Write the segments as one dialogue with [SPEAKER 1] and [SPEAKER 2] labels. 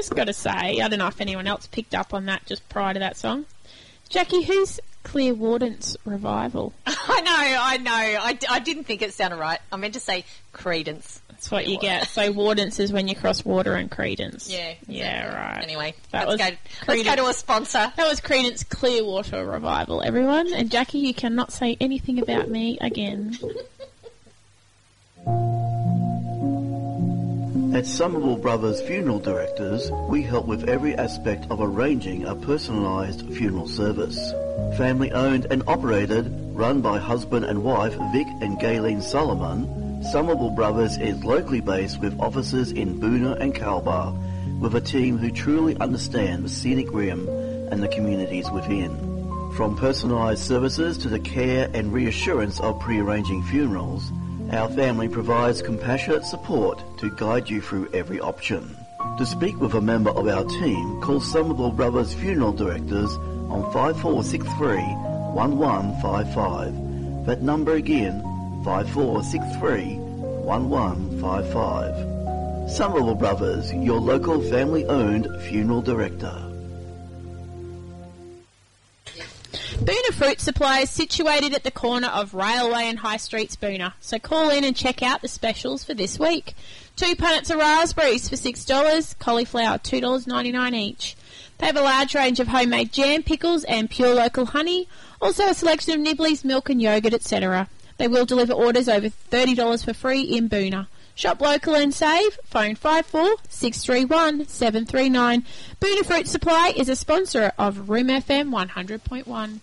[SPEAKER 1] just got to say, I don't know if anyone else picked up on that just prior to that song. Jackie, who's Clearwarden's Revival?
[SPEAKER 2] I know. I didn't think it sounded right. I meant to say Credence.
[SPEAKER 1] That's what you get. So Wardens is when you cross water and Credence.
[SPEAKER 2] Yeah.
[SPEAKER 1] Yeah, right.
[SPEAKER 2] Anyway,
[SPEAKER 1] let's
[SPEAKER 2] go to a sponsor.
[SPEAKER 1] That was Credence Clearwater Revival, everyone. And Jackie, you cannot say anything about me again.
[SPEAKER 3] At Somerville Brothers Funeral Directors, we help with every aspect of arranging a personalised funeral service. Family owned and operated, run by husband and wife Vic and Gayleen Solomon, Somerville Brothers is locally based with offices in Boonah and Calbar, with a team who truly understand the scenic rim and the communities within. From personalised services to the care and reassurance of pre-arranging funerals, our family provides compassionate support to guide you through every option. To speak with a member of our team, call Somerville Brothers Funeral Directors on 5463 1155. That number again, 5463 1155. Somerville Brothers, your local family-owned funeral director.
[SPEAKER 1] Boonah Fruit Supply is situated at the corner of Railway and High Streets, Boonah. So call in and check out the specials for this week. 2 punnets of raspberries for $6, cauliflower $2.99 each. They have a large range of homemade jam, pickles and pure local honey. Also a selection of nibblies, milk and yogurt, etc. They will deliver orders over $30 for free in Boonah. Shop local and save. Phone 54 631 739. Boonah Fruit Supply is a sponsor of Room FM 100.1.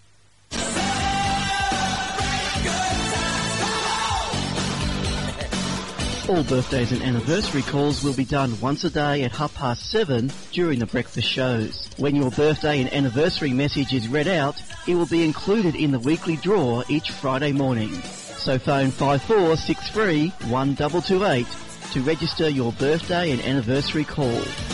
[SPEAKER 3] All birthdays and anniversary calls will be done once a day at 7:30 during the breakfast shows. When your birthday and anniversary message is read out, it will be included in the weekly draw each Friday morning. So phone 5463 1228 to register your birthday and anniversary call.